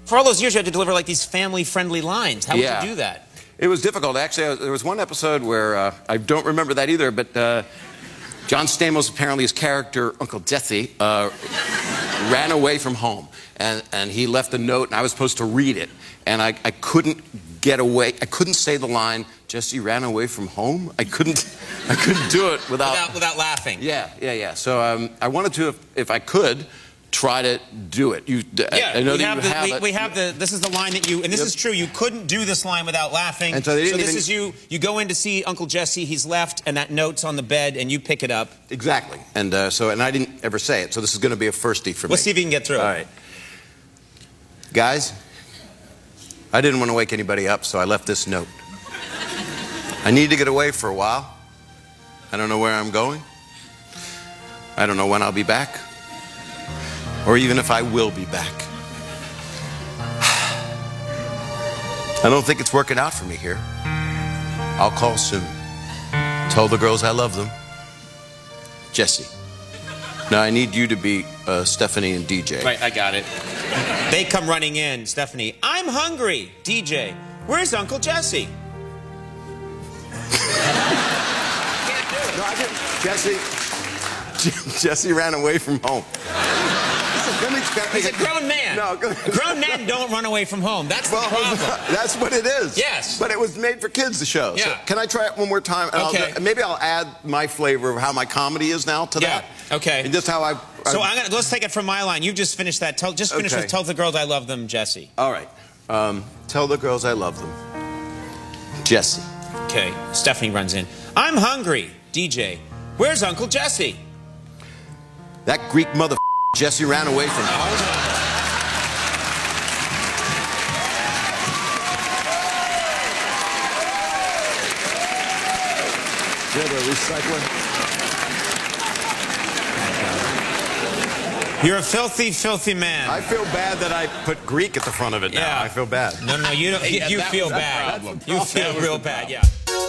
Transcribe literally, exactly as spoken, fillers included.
for all those years, you had to deliver like these family-friendly lines. How would Yeah. you do that? It was difficult. Actually, I was, there was one episode where uh, I don't remember that either, but uh, John Stamos, apparently his character, Uncle Jesse, uh, ran away from home. And, and he left a note, and I was supposed to read it. And I, I couldn't get away. I couldn't say the line, Jesse ran away from home. I couldn't, I couldn't do it without... Without, without laughing. Yeah, yeah, yeah. So um, I wanted to, if, if I could, try to do it. You, Yeah, I know we, that have you the, have we, it. we have the, this is the line that you, and this Yep. is true, you couldn't do this line without laughing. And so they didn't this even- is you, you go in to see Uncle Jesse, he's left, and that note's on the bed, and you pick it up. Exactly. And uh, so, and I didn't ever say it, so this is going to be a firstie for me. We'll see if you can get through. All right. Guys, I didn't want to wake anybody up, so I left this note. I need to get away for a while. I don't know where I'm going. I don't know when I'll be back, or even if I will be back. I don't think it's working out for me here. I'll call soon. Tell the girls I love them. Jesse. Now, I need you to be uh, Stephanie and D J. Right, I got it. They come running in, Stephanie. I'm hungry. D J, where's Uncle Jesse? No, I didn't. Jesse, Jesse ran away from home. He's a grown man. No, grown men don't run away from home. That's the well, problem. that's what it is. Yes. But it was made for kids, the show. Yeah. So can I try it one more time? And Okay. I'll, maybe I'll add my flavor of how my comedy is now to Yeah, that. okay. And just how I... I So I'm gonna let's take it from my line. You've just finished that. Tell, just finish Okay. with "Tell the girls I love them," Jesse. All right. Um, tell the girls I love them. Jesse. Okay. Stephanie runs in. I'm hungry. D J, where's Uncle Jesse? That Greek mother Jesse ran away from home. Good, a recycler. You're a filthy, filthy man. I feel bad that I put Greek at the front of it now. Yeah. I feel bad. No, no, you don't. Yeah, you that feel was- that's bad. the problem. You That feel was real the bad. problem. Yeah.